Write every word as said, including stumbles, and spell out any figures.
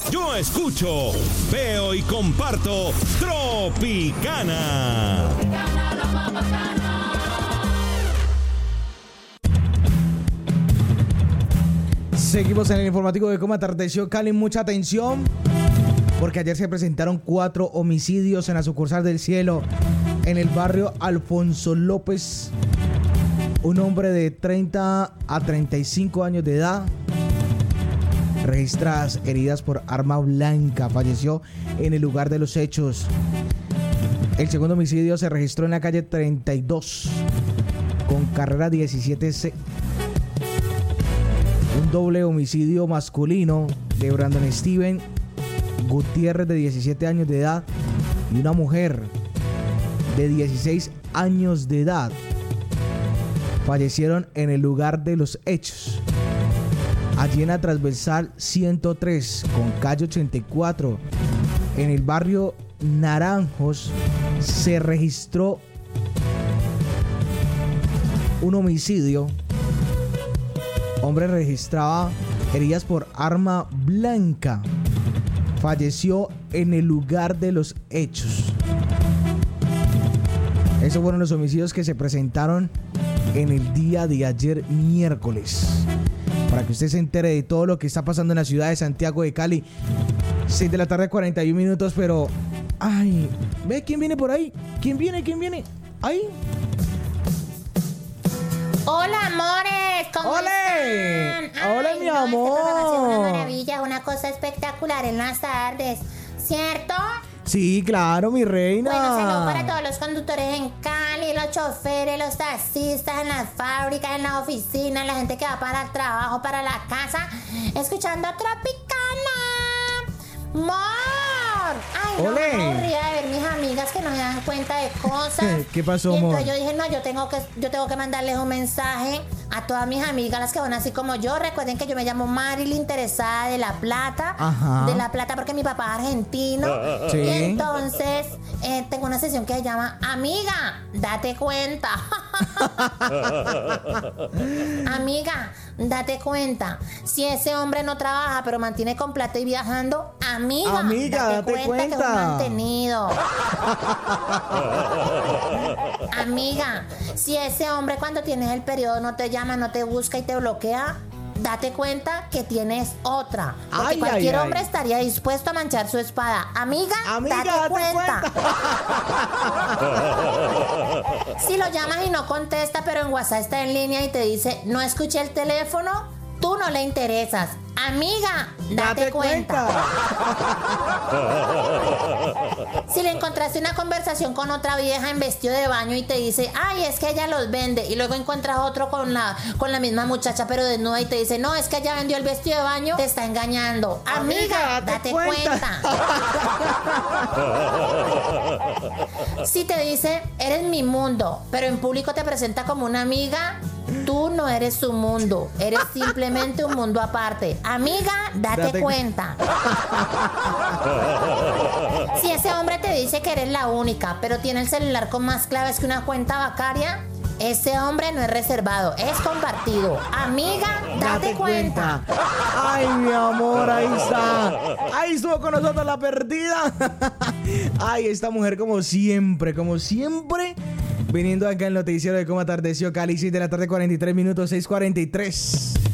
Yo escucho, veo y comparto Tropicana. Seguimos en el informativo de cómo atardeció Cali. Mucha atención, porque ayer se presentaron cuatro homicidios en la sucursal del Cielo, en el barrio Alfonso López. Un hombre de treinta a treinta y cinco años de edad, registradas heridas por arma blanca, falleció en el lugar de los hechos. El segundo homicidio se registró en la calle treinta y dos, con carrera diecisiete C. Un doble homicidio masculino de Brandon Steven Gutiérrez, de diecisiete años de edad, y una mujer de dieciséis años de edad fallecieron en el lugar de los hechos. Allí en la transversal ciento tres con calle ochenta y cuatro, en el barrio Naranjos, se registró un homicidio. Hombre registraba heridas por arma blanca, falleció en el lugar de los hechos. Esos fueron los homicidios que se presentaron en el día de ayer, miércoles. Para que usted se entere de todo lo que está pasando en la ciudad de Santiago de Cali. seis de la tarde, cuarenta y un minutos, pero... Ay, ¿ve quién viene por ahí? ¿Quién viene? ¿Quién viene? Ahí. Hola, amores, ¿cómo ¡Ole! están? ¡Hola, Ay, mi no, amor! Esta programación es una maravilla, una cosa espectacular en las tardes, ¿cierto? Sí, claro, mi reina. Bueno, saludos para todos los conductores en Cali, los choferes, los taxistas, en las fábricas, en la oficina, la gente que va para el trabajo, para la casa, escuchando Tropicana. ¡Mor! Ay, no, ¡Ole! me aburría de ver mis amigas que no se dan cuenta de cosas. ¿Qué pasó, y entonces amor? yo dije, no, yo tengo que yo tengo que mandarles un mensaje a todas mis amigas, las que van así como yo. Recuerden que yo me llamo Marilyn Teresa de La Plata. Ajá. De La Plata porque mi papá es argentino. Sí. Y entonces eh, tengo una sesión que se llama Amiga, date cuenta. Amiga, date cuenta. Si ese hombre no trabaja pero mantiene con plata y viajando, amiga, Amiga, date, date cuenta, cuenta. que es un mantenido. Amiga, si ese hombre cuando tienes el periodo no te llama, no te busca y te bloquea, date cuenta que tienes otra. Porque Ay, cualquier ay, hombre ay. estaría dispuesto a manchar su espada. Amiga, Amiga, date, date cuenta. cuenta. Si lo llamas y no contesta, pero en WhatsApp está en línea y te dice, no escuché el teléfono, tú no le interesas. Amiga, date, Date cuenta. cuenta. Si le encontraste una conversación con otra vieja en vestido de baño y te dice, ay, es que ella los vende, y luego encuentras otro con la, con la misma muchacha pero desnuda y te dice, no, es que ella vendió el vestido de baño, te está engañando. Amiga, Amiga, date date cuenta. cuenta. Si te dice, eres mi mundo, pero en público te presenta como una amiga, tú no eres su mundo, eres simplemente un mundo aparte. Amiga, date, Date cu- cuenta. Si ese hombre te dice que eres la única, pero tiene el celular con más claves que una cuenta bancaria, ese hombre no es reservado, es compartido. Amiga, date, cuenta. Ay, mi amor, ahí está. Ahí estuvo con nosotros la perdida. Ay, esta mujer como siempre, como siempre, viniendo acá en el noticiero de cómo atardeció Cali, seis de la tarde, cuarenta y tres minutos, seis cuarenta y tres.